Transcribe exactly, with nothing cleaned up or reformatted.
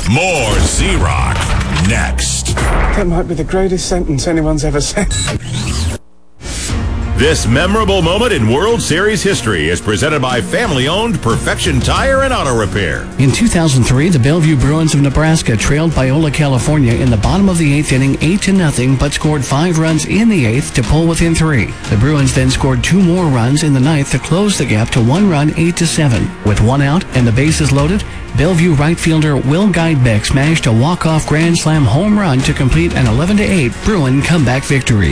More Z-Rock next. That might be the greatest sentence anyone's ever said. This memorable moment in World Series history is presented by family-owned Perfection Tire and Auto Repair. In two thousand three, the Bellevue Bruins of Nebraska trailed Biola, California in the bottom of the eighth inning eight to nothing, but scored five runs in the eighth to pull within three. The Bruins then scored two more runs in the ninth to close the gap to one run, eight to seven. With one out and the bases loaded, Bellevue right fielder Will Guidebeck smashed a walk-off grand slam home run to complete an eleven to eight Bruin comeback victory.